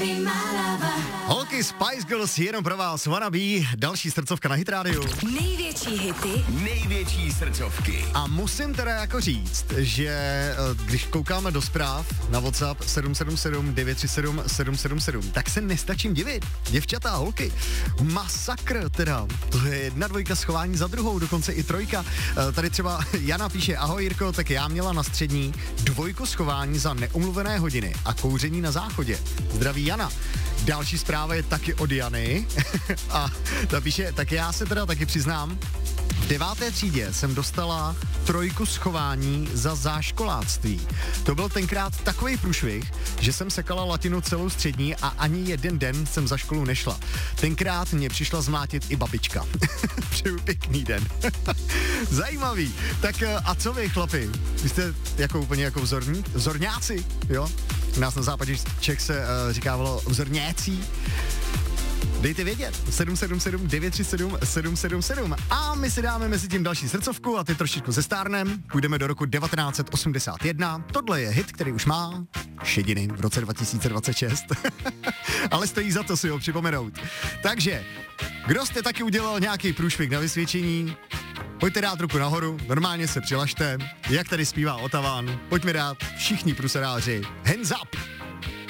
Holky Spice Girls jenom pro vás, Wannabe, další srdcovka na Hit Radio. Největší hity, největší srdcovky. A musím teda jako říct, že když koukáme do zpráv na WhatsApp 777 937 777, tak se nestačím divit. Děvčata, holky, masakr teda. To je 1-2 schování za druhou, dokonce i 3. Tady třeba Jana píše, ahoj Jirko, tak já měla na střední 2 schování za neumluvené hodiny a kouření na záchodě. Zdraví Jana. Další zpráva je taky od Jany a ta píše, tak já se teda taky přiznám, v 9. třídě jsem dostala 3 schování za záškoláctví. To byl tenkrát takový průšvih, že jsem sekala latinu celou střední a ani jeden den jsem za školu nešla. Tenkrát mě přišla zmlátit i babička. Přeju pěkný den. Zajímavý. Tak a co vy, chlapi? Vy jste jako úplně jako vzorňáci, jo? U nás na západě Čech se říkávalo vzorňécí. Dejte vědět, 777 937 777 a my si dáme mezi tím další srdcovku a ty trošičku zestárnem, půjdeme do roku 1981, tohle je hit, který už má šediny v roce 2026, ale stojí za to si ho připomenout. Takže, kdo jste taky udělal nějaký průšvih na vysvědčení, pojďte dát ruku nahoru, normálně se přihlašte, jak tady zpívá Otavan, pojďme dát všichni pruseráři, hands up!